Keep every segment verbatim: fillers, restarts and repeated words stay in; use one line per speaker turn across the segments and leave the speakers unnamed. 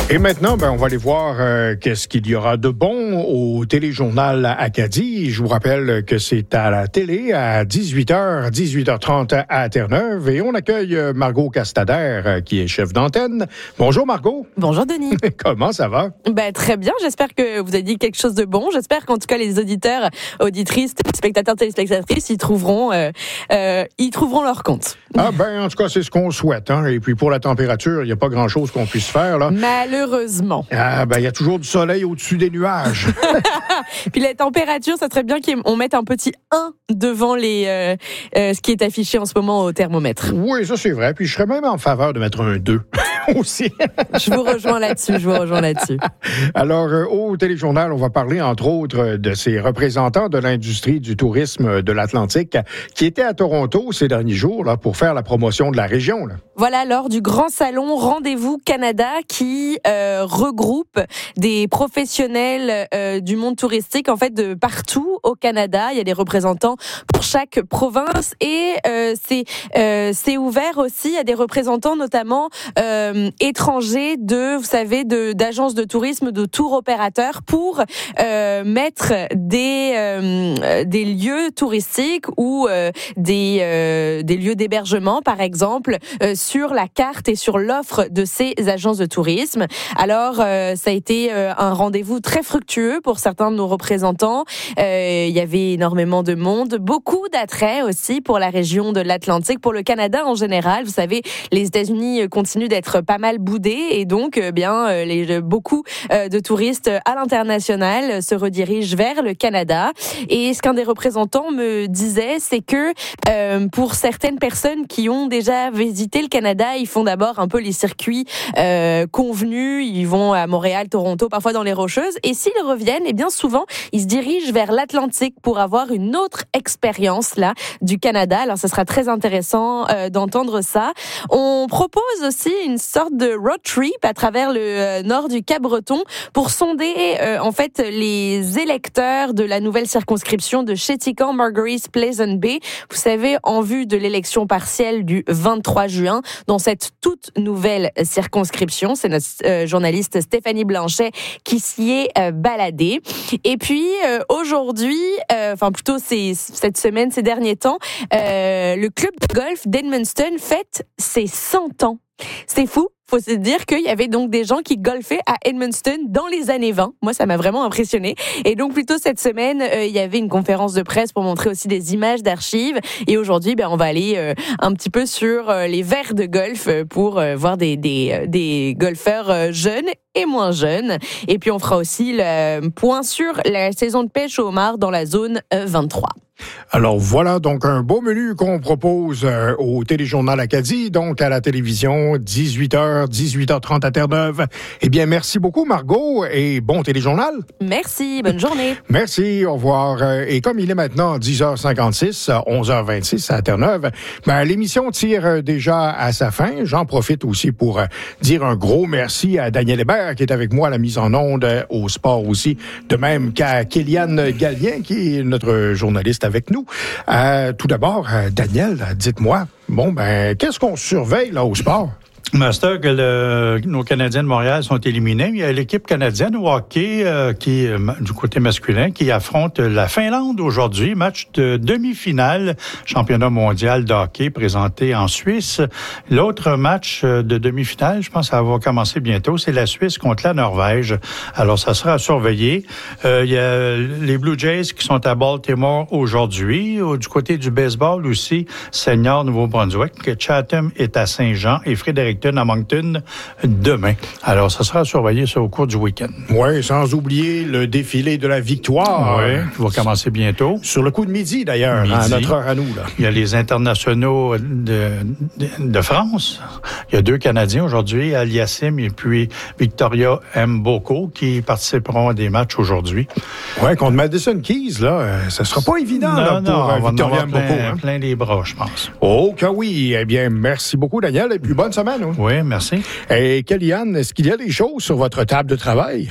Et maintenant, ben, on va aller voir euh, qu'est-ce qu'il y aura de bon au téléjournal Acadie. Je vous rappelle que c'est à la télé à dix-huit heures, dix-huit heures trente à Terre-Neuve. Et on accueille Margot Castader, euh, qui est chef d'antenne. Bonjour Margot.
Bonjour Denis.
Comment ça va?
Ben, très bien, j'espère que vous avez dit quelque chose de bon. J'espère qu'en tout cas les auditeurs, auditrices, spectateurs, téléspectatrices, ils trouveront, euh, euh, ils trouveront leur compte.
Ah ben, en tout cas, c'est ce qu'on souhaite. Hein. Et puis pour la température, il n'y a pas grand-chose qu'on puisse faire. Là.
Malheureusement.
Ah ben, il y a toujours du soleil au-dessus des nuages.
Puis la température, ça serait bien qu'on mette un petit un devant les, euh, euh, ce qui est affiché en ce moment au thermomètre.
Oui, ça c'est vrai. Puis je serais même en faveur de mettre un deux aussi.
Je vous rejoins là-dessus, je vous rejoins là-dessus.
Alors, euh, au téléjournal, on va parler entre autres de ces représentants de l'industrie du tourisme de l'Atlantique qui étaient à Toronto ces derniers jours là, pour faire la promotion de la région. Là.
Voilà, lors du grand salon Rendez-vous Canada qui euh, regroupe des professionnels euh, du monde touristique, en fait, de partout au Canada. Il y a des représentants pour chaque province et euh, c'est, euh, c'est ouvert aussi à des représentants notamment euh, étrangers de, vous savez, de, d'agences de tourisme, de tour opérateurs pour euh, mettre des, euh, des lieux touristiques ou euh, des, euh, des lieux d'hébergement, par exemple, euh, sur la carte et sur l'offre de ces agences de tourisme. Alors, euh, ça a été euh, un rendez-vous très fructueux pour certains de nos représentants. Euh, il y avait énormément de monde, beaucoup d'attrait aussi pour la région de l'Atlantique, pour le Canada en général. Vous savez, les États-Unis continuent d'être pas mal boudés et donc, euh, bien, euh, les, beaucoup euh, de touristes à l'international se redirigent vers le Canada. Et ce qu'un des représentants me disait, c'est que euh, pour certaines personnes qui ont déjà visité le Canada, ils font d'abord un peu les circuits euh, convenus, ils vont à Montréal, Toronto, parfois dans les Rocheuses, et s'ils reviennent, et bien souvent, ils se dirigent vers l'Atlantique pour avoir une autre expérience là du Canada. Alors, ce sera très intéressant euh, d'entendre ça. On propose aussi une sorte de road trip à travers le euh, nord du Cap-Breton pour sonder euh, en fait les électeurs de la nouvelle circonscription de Chéticamp, Marguerite, Pleasant Bay. Vous savez, en vue de l'élection partielle du vingt-trois juin, dans cette toute nouvelle circonscription. C'est notre euh, journaliste Stéphanie Blanchet qui s'y est euh, baladée. Et puis, euh, aujourd'hui, euh, enfin plutôt c'est, cette semaine, ces derniers temps, euh, le club de golf d'Edmundston fête ses cent ans. C'est fou. Faut se dire qu'il y avait donc des gens qui golfaient à Edmundston dans les années vingt. Moi, ça m'a vraiment impressionné. Et donc, plutôt cette semaine, euh, il y avait une conférence de presse pour montrer aussi des images d'archives. Et aujourd'hui, ben, on va aller euh, un petit peu sur euh, les verres de golf pour euh, voir des, des, des golfeurs euh, jeunes et moins jeunes. Et puis, on fera aussi le point sur la saison de pêche au homard dans la zone euh, vingt-trois.
Alors voilà donc un beau menu qu'on propose euh, au téléjournal Acadie, donc à la télévision, dix-huit heures, dix-huit heures trente à Terre-Neuve. Eh bien, merci beaucoup Margot et bon téléjournal.
Merci, bonne journée.
Merci, au revoir. Et comme il est maintenant dix heures cinquante-six, onze heures vingt-six à Terre-Neuve, ben, l'émission tire déjà à sa fin. J'en profite aussi pour dire un gros merci à Daniel Hébert qui est avec moi à la mise en onde, au sport aussi, de même qu'à Kéliane Gallien qui est notre journaliste avec nous. Euh, tout d'abord, euh, Daniel, dites-moi, bon, ben, qu'est-ce qu'on surveille là au sport?
Master, que le, nos Canadiens de Montréal sont éliminés. Il y a l'équipe canadienne au hockey euh, qui, euh, du côté masculin qui affronte la Finlande aujourd'hui. Match de demi-finale, championnat mondial de hockey présenté en Suisse. L'autre match de demi-finale, je pense que ça va commencer bientôt, c'est la Suisse contre la Norvège. Alors, ça sera à surveiller. Euh, il y a les Blue Jays qui sont à Baltimore aujourd'hui. Du côté du baseball aussi, senior Nouveau-Brunswick. Chatham est à Saint-Jean et Frédéric à Moncton demain. Alors, ça sera surveillé ça, au cours du week-end.
Oui, sans oublier le défilé de la victoire.
Oui, qui va commencer bientôt.
Sur le coup de midi, d'ailleurs, midi. À notre heure à nous. Là.
Il y a les internationaux de, de, de France. Il y a deux Canadiens aujourd'hui, Aliassim et puis Victoria Mboko, qui participeront à des matchs aujourd'hui.
Oui, contre Madison Keys, là, ça sera pas évident
non,
là,
non,
pour
on
Victoria
va
Mboko.
Plein,
hein.
plein les bras, je pense.
Oh, que oui. Eh bien, merci beaucoup, Daniel, et puis bonne semaine. Hein.
Oui, merci.
Et Kéliane, est-ce qu'il y a des choses sur votre table de travail?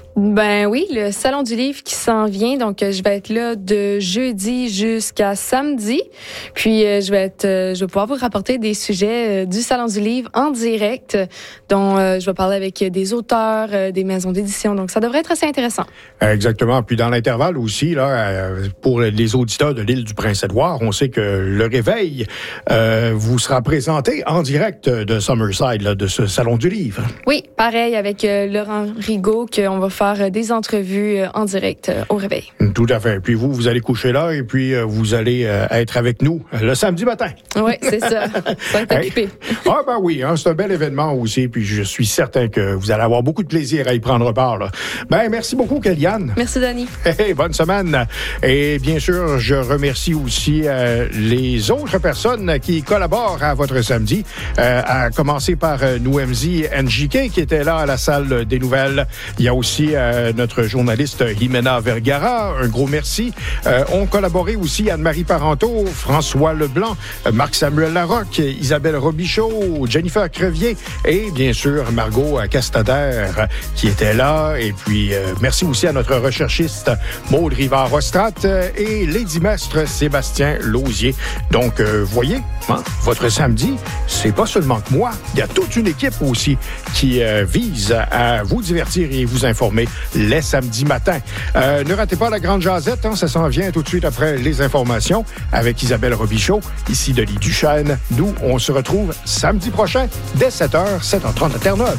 Ben oui, le Salon du Livre qui s'en vient. Donc, euh, je vais être là de jeudi jusqu'à samedi. Puis, euh, je vais être, euh, je vais pouvoir vous rapporter des sujets euh, du Salon du Livre en direct, dont euh, je vais parler avec des auteurs, euh, des maisons d'édition. Donc, ça devrait être assez intéressant.
Exactement. Puis, dans l'intervalle aussi, là, euh, pour les auditeurs de l'île du Prince-Édouard, on sait que le Réveil euh, vous sera présenté en direct de Summerside, là, de ce Salon du Livre.
Oui, pareil avec euh, Laurent Rigaud, qu'on va faire des entrevues en direct au Réveil.
Tout à fait. Puis vous, vous allez coucher là et puis vous allez être avec nous le samedi matin.
Oui, c'est ça. Ça va être occupé.
Hey. Ah ben oui, hein, c'est un bel événement aussi. Puis je suis certain que vous allez avoir beaucoup de plaisir à y prendre part. Là. Ben merci beaucoup, Kellyanne.
Merci, Danny.
Hey, bonne semaine. Et bien sûr, je remercie aussi euh, les autres personnes qui collaborent à votre samedi, euh, à commencer par euh, Nouemzi N J K qui était là à la salle des nouvelles. Il y a aussi Euh, notre journaliste Jimena Vergara, un gros merci. Euh, ont collaboré aussi Anne-Marie Parenteau, François Leblanc, euh, Marc-Samuel Larocque, Isabelle Robichaud, Jennifer Crevier et bien sûr Margot Castader qui était là. Et puis euh, merci aussi à notre recherchiste Maude Rivard-Ostrat et Lady Mestre Sébastien Lausier. Donc, euh, voyez, hein, votre samedi, c'est pas seulement que moi, il y a toute une équipe aussi qui euh, vise à vous divertir et vous informer les samedis matins. Euh, ne ratez pas la Grande Jazette, hein, ça s'en vient tout de suite après les informations avec Isabelle Robichaud. Ici Denis Duchesne. Nous, on se retrouve samedi prochain dès sept heures, sept heures trente à Terre-Neuve.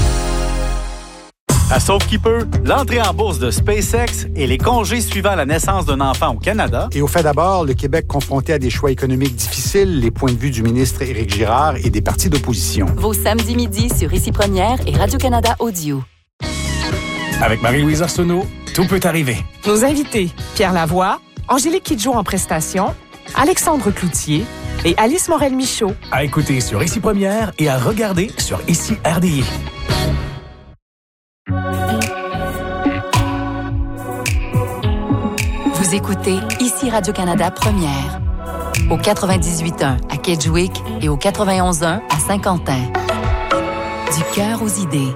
À Sauf qui peut, l'entrée en bourse de SpaceX et les congés suivant la naissance d'un enfant au Canada.
Et au fait d'abord, le Québec confronté à des choix économiques difficiles, les points de vue du ministre Éric Girard et des partis d'opposition.
Vos samedis midi sur Ici Première et Radio-Canada Audio.
Avec Marie-Louise Arsenault, tout peut arriver.
Nos invités, Pierre Lavoie, Angélique Kidjo en prestation, Alexandre Cloutier et Alice Morel-Michaud.
À écouter sur Ici Première et à regarder sur Ici R D I.
Vous écoutez Ici Radio-Canada Première. Au quatre-vingt-dix-huit point un à Kedgewick et au quatre-vingt-onze point un à Saint-Quentin. Du cœur aux idées.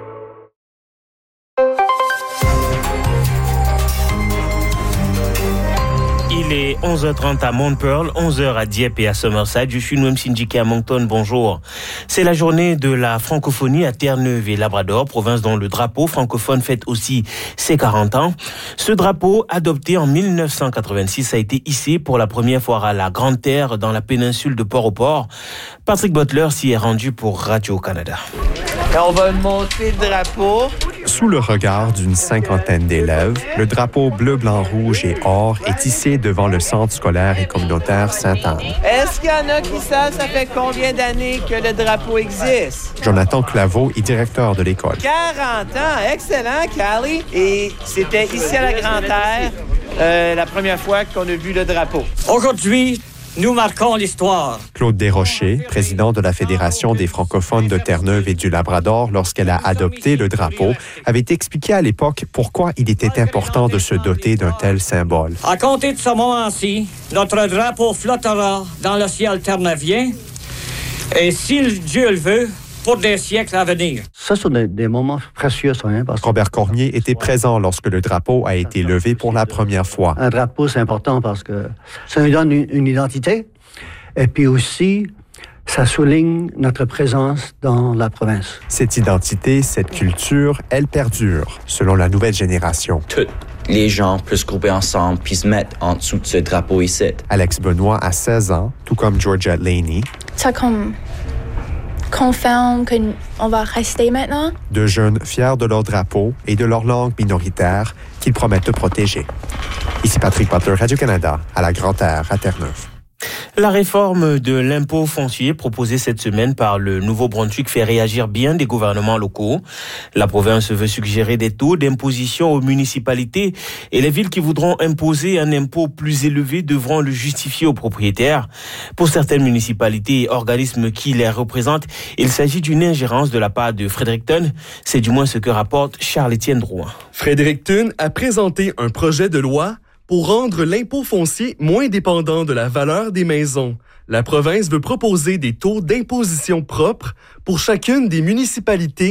Il est onze heures trente à Mount Pearl, onze heures à Dieppe et à Summerside. Je suis Nouemzi N J K à Moncton. Bonjour. C'est la journée de la francophonie à Terre-Neuve et Labrador, province dont le drapeau francophone fête aussi ses quarante ans. Ce drapeau, adopté en mille neuf cent quatre-vingt-six, a été hissé pour la première fois à la Grande Terre dans la péninsule de Port-au-Port. Patrick Butler s'y est rendu pour Radio-Canada.
On va monter le drapeau.
Sous le regard d'une cinquantaine d'élèves, le drapeau bleu, blanc, rouge et or est hissé devant le centre scolaire et communautaire Sainte-Anne.
Est-ce qu'il y en a qui savent ça fait combien d'années que le drapeau existe?
Jonathan Claveau est directeur de l'école.
quarante ans, excellent, Callie. Et c'était ici à la Grande Terre euh, la première fois qu'on a vu le drapeau.
Aujourd'hui, nous marquons l'histoire.
Claude Desrochers, président de la Fédération des francophones de Terre-Neuve et du Labrador, lorsqu'elle a adopté le drapeau, avait expliqué à l'époque pourquoi il était important de se doter d'un tel symbole.
À compter de ce moment-ci, notre drapeau flottera dans le ciel terneuvien et, si Dieu le veut, pour des siècles à venir.
Ça, c'est des, des moments précieux, ça. Hein, parce que...
Robert Cormier était présent lorsque le drapeau a été levé pour la première fois.
Un drapeau, c'est important parce que ça nous donne une, une identité. Et puis aussi, ça souligne notre présence dans la province.
Cette identité, cette culture, elle perdure, selon la nouvelle génération.
Tous les gens peuvent se grouper ensemble puis se mettre en dessous de ce drapeau ici.
Alex Benoît a seize ans, tout comme Georgia Laney.
Ça comme... confirme qu'on va rester maintenant.
Deux jeunes fiers de leur drapeau et de leur langue minoritaire qu'ils promettent de protéger. Ici Patrick Butler, Radio-Canada, à la Grande-Terre, à Terre-Neuve.
La réforme de l'impôt foncier proposée cette semaine par le Nouveau-Brunswick fait réagir bien des gouvernements locaux. La province veut suggérer des taux d'imposition aux municipalités et les villes qui voudront imposer un impôt plus élevé devront le justifier aux propriétaires. Pour certaines municipalités et organismes qui les représentent, il s'agit d'une ingérence de la part de Fredericton. C'est du moins ce que rapporte Charles-Étienne Drouin.
Fredericton a présenté un projet de loi pour rendre l'impôt foncier moins dépendant de la valeur des maisons. La province veut proposer des taux d'imposition propres pour chacune des municipalités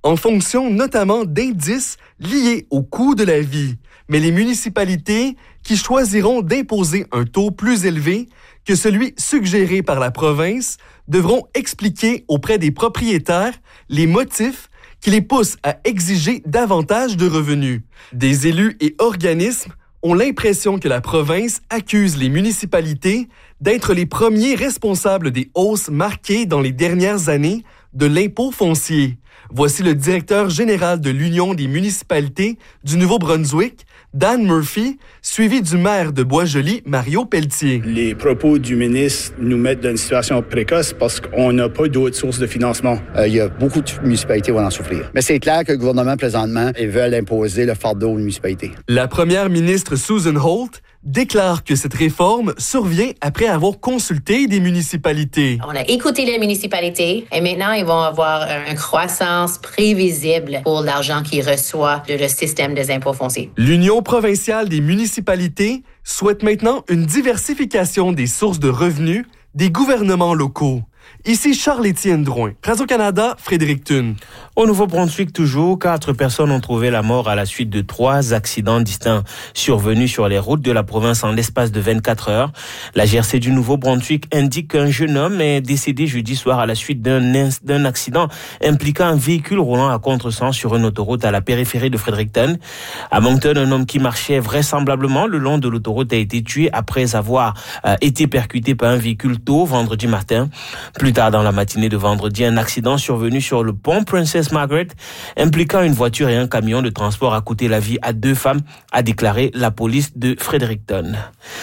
en fonction notamment d'indices liés au coût de la vie. Mais les municipalités qui choisiront d'imposer un taux plus élevé que celui suggéré par la province devront expliquer auprès des propriétaires les motifs qui les poussent à exiger davantage de revenus. Des élus et organismes ont l'impression que la province accuse les municipalités d'être les premiers responsables des hausses marquées dans les dernières années de l'impôt foncier. Voici le directeur général de l'Union des municipalités du Nouveau-Brunswick, Dan Murphy, suivi du maire de Boisjoli, Mario Pelletier.
Les propos du ministre nous mettent dans une situation précoce parce qu'on n'a pas d'autres sources de financement.
Euh, il y a beaucoup de municipalités qui vont en souffrir. Mais c'est clair que le gouvernement, présentement, ils veulent imposer le fardeau aux municipalités.
La première ministre Susan Holt déclare que cette réforme survient après avoir consulté des municipalités.
On a écouté les municipalités et maintenant, ils vont avoir une croissance prévisible pour l'argent qu'ils reçoivent de le système des impôts fonciers.
L'Union provinciale des municipalités souhaite maintenant une diversification des sources de revenus des gouvernements locaux. Ici Charles-Étienne Drouin, Radio-Canada, Fredericton.
Au Nouveau-Brunswick, toujours, quatre personnes ont trouvé la mort à la suite de trois accidents distincts survenus sur les routes de la province en l'espace de vingt-quatre heures. La G R C du Nouveau-Brunswick indique qu'un jeune homme est décédé jeudi soir à la suite d'un, d'un accident impliquant un véhicule roulant à contresens sur une autoroute à la périphérie de Fredericton. À Moncton, un homme qui marchait vraisemblablement le long de l'autoroute a été tué après avoir euh, été percuté par un véhicule tôt vendredi matin. Plus tard dans la matinée de vendredi, un accident survenu sur le pont Princess Margaret impliquant une voiture et un camion de transport a coûté la vie à deux femmes, a déclaré la police de Fredericton.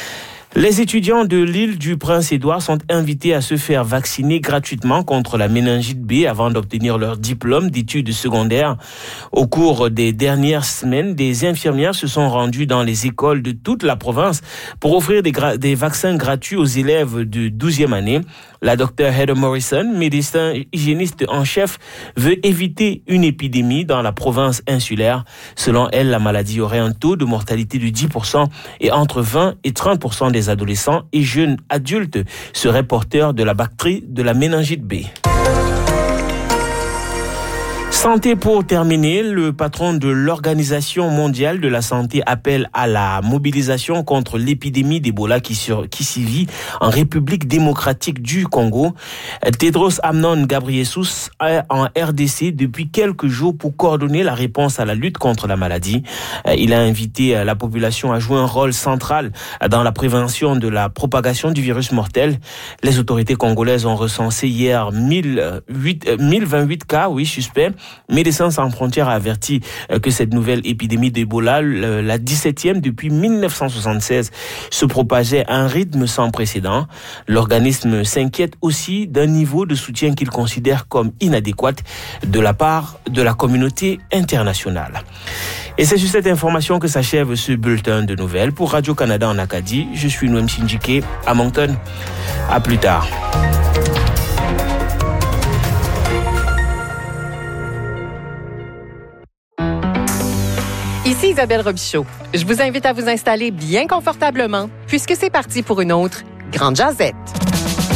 Les étudiants de l'île du Prince-Édouard sont invités à se faire vacciner gratuitement contre la méningite B avant d'obtenir leur diplôme d'études secondaires. Au cours des dernières semaines, des infirmières se sont rendues dans les écoles de toute la province pour offrir des, gra- des vaccins gratuits aux élèves de douzième année. La docteure Heather Morrison, médecin hygiéniste en chef, veut éviter une épidémie dans la province insulaire. Selon elle, la maladie aurait un taux de mortalité de dix pour cent et entre vingt et trente pour cent des adolescents et jeunes adultes seraient porteurs de la bactérie de la méningite B. Santé pour terminer, le patron de l'Organisation mondiale de la santé appelle à la mobilisation contre l'épidémie d'Ebola qui, sur, qui sévit en République démocratique du Congo. Tedros Adhanom Ghebreyesus est en R D C depuis quelques jours pour coordonner la réponse à la lutte contre la maladie. Il a invité la population à jouer un rôle central dans la prévention de la propagation du virus mortel. Les autorités congolaises ont recensé hier mille vingt-huit cas, oui, suspects. Médecins sans frontières a averti que cette nouvelle épidémie d'Ebola, la dix-septième depuis mille neuf cent soixante-seize, se propageait à un rythme sans précédent. L'organisme s'inquiète aussi d'un niveau de soutien qu'il considère comme inadéquat de la part de la communauté internationale. Et c'est sur cette information que s'achève ce bulletin de nouvelles. Pour Radio-Canada en Acadie, je suis Noam Sindjike à Moncton. À plus tard.
Ici Isabelle Robichaud. Je vous invite à vous installer bien confortablement puisque c'est parti pour une autre Grande Jazette.